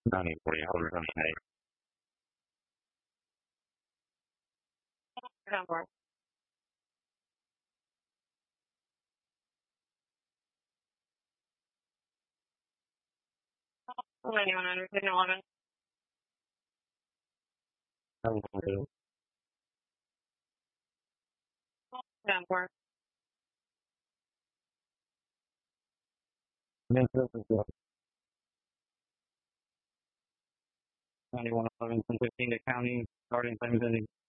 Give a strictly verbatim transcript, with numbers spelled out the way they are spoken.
ninety forty, hold it on eight. Ground board. ninety-one hundred, eleven. seven two. Ground board. Memphis is good. ninety-one eleven, ten fifteen to county, starting things in